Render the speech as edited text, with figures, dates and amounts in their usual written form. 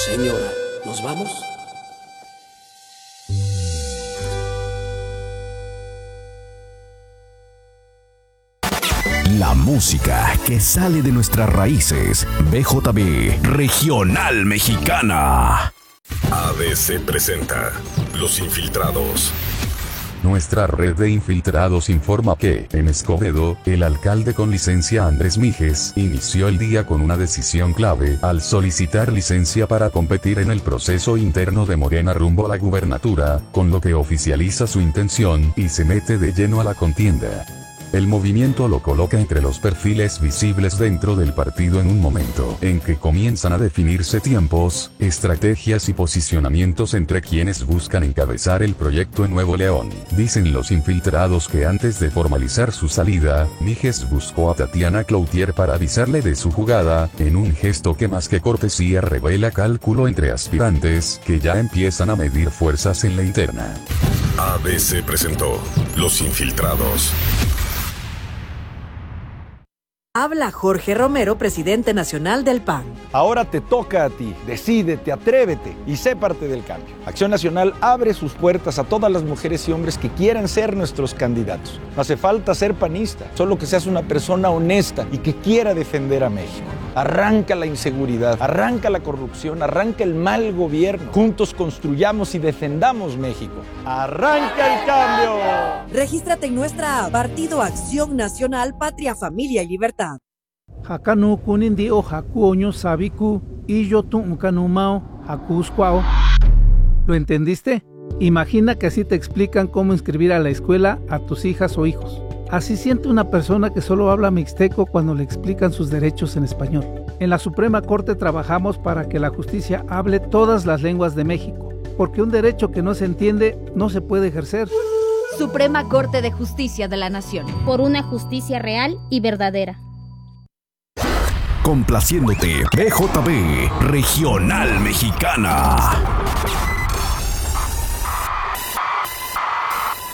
Señora, ¿nos vamos? La música que sale de nuestras raíces. BJB Regional Mexicana. ABC presenta Los Infiltrados. Nuestra red de infiltrados informa que, en Escobedo, el alcalde con licencia Andrés Mijes inició el día con una decisión clave al solicitar licencia para competir en el proceso interno de Morena rumbo a la gubernatura, con lo que oficializa su intención y se mete de lleno a la contienda. El movimiento lo coloca entre los perfiles visibles dentro del partido en un momento en que comienzan a definirse tiempos, estrategias y posicionamientos entre quienes buscan encabezar el proyecto en Nuevo León. Dicen los infiltrados que antes de formalizar su salida, Mijes buscó a Tatiana Cloutier para avisarle de su jugada, en un gesto que más que cortesía revela cálculo entre aspirantes que ya empiezan a medir fuerzas en la interna. ABC presentó Los Infiltrados. Habla Jorge Romero, presidente nacional del PAN. Ahora te toca a ti. Decídete, atrévete y sé parte del cambio. Acción Nacional abre sus puertas a todas las mujeres y hombres que quieran ser nuestros candidatos. No hace falta ser panista, solo que seas una persona honesta y que quiera defender a México. Arranca la inseguridad, arranca la corrupción, arranca el mal gobierno. Juntos construyamos y defendamos México. ¡Arranca el cambio! Regístrate en nuestra app, Partido Acción Nacional, Patria, Familia y Libertad. Hakanu kunindi o hakuoño sabiku y yo tu unkanumao hakuskwao. ¿Lo entendiste? Imagina que así te explican cómo inscribir a la escuela a tus hijas o hijos. Así siente una persona que solo habla mixteco cuando le explican sus derechos en español. En la Suprema Corte trabajamos para que la justicia hable todas las lenguas de México, porque un derecho que no se entiende no se puede ejercer. Suprema Corte de Justicia de la Nación. Por una justicia real y verdadera. Complaciéndote, BJB Regional Mexicana.